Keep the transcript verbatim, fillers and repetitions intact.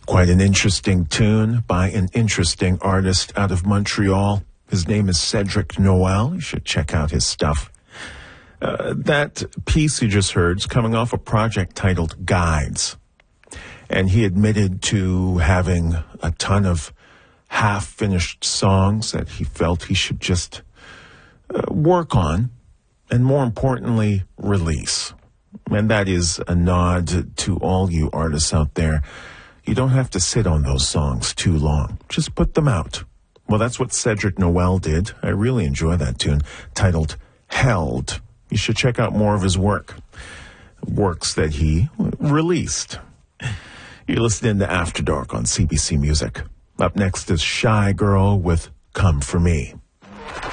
Quite an interesting tune by an interesting artist out of Montreal. His name is Cedric Noel. You should check out his stuff. Uh, that piece you just heard is coming off a project titled Guides. And he admitted to having a ton of half-finished songs that he felt he should just uh, work on and, more importantly, release. And that is a nod to all you artists out there. You don't have to sit on those songs too long. Just put them out. Well, that's what Cedric Noel did. I really enjoy that tune, titled Held. You should check out more of his work, works that he released. You're listening to After Dark on C B C Music. Up next is Shy Girl with Come For Me.